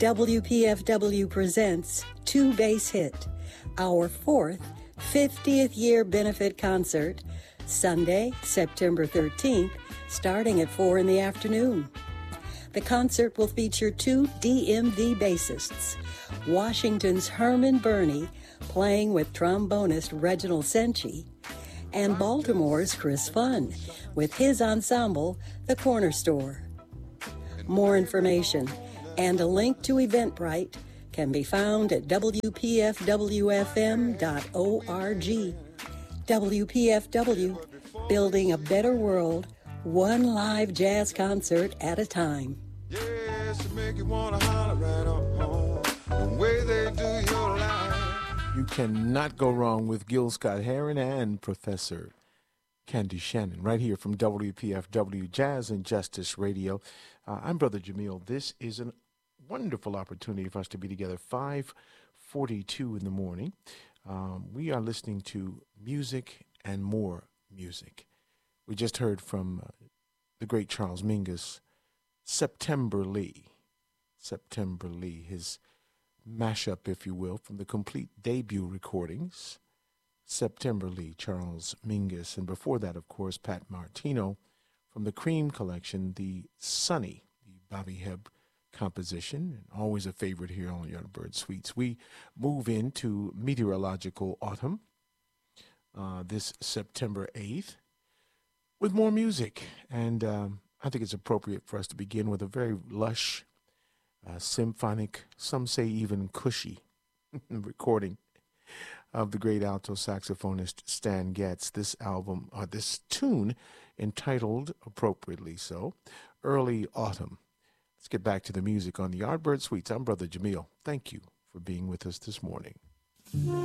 WPFW presents Two Bass Hit, our fourth 50th year benefit concert, Sunday, September 13th, starting at 4 in the afternoon. The concert will feature two DMV bassists, Washington's Herman Burney playing with trombonist Reginald Senchi, and Baltimore's Chris Funn with his ensemble, The Corner Store. More information and a link to Eventbrite can be found at WPFWFM.org. WPFW, building a better world, one live jazz concert at a time. Yes, to make you want to holler right on home, the way they do your life. You cannot go wrong with Gil Scott-Heron and Professor Candy Shannon right here from WPFW Jazz and Justice Radio. I'm Brother Jamil. This is a wonderful opportunity for us to be together, 5:42 in the morning. We are listening to music and more music. We just heard from the great Charles Mingus, September Lee, his mashup, if you will, from the complete debut recordings, September Lee, Charles Mingus, and before that, of course, Pat Martino from the Cream Collection, the Sunny, the Bobby Hebb composition, and always a favorite here on Yardbird Suites. We move into meteorological autumn this September 8th with more music, and I think it's appropriate for us to begin with a very lush, symphonic, some say even cushy recording of the great alto saxophonist Stan Getz. This album, this tune entitled, appropriately so, Early Autumn. Let's get back to the music on the Yardbird Suites. I'm Brother Jamil. Thank you for being with us this morning.